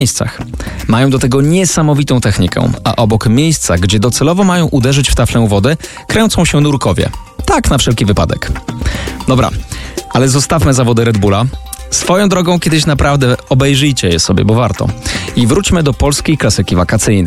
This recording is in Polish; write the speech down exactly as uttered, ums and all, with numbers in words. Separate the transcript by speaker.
Speaker 1: miejscach. Mają do tego niesamowitą technikę, a obok miejsca, gdzie docelowo mają uderzyć w taflę wody, kręcą się nurkowie. Tak na wszelki wypadek. Dobra, ale zostawmy zawody Red Bulla. Swoją drogą kiedyś naprawdę obejrzyjcie je sobie, bo warto. I wróćmy do polskiej klasyki wakacyjnej.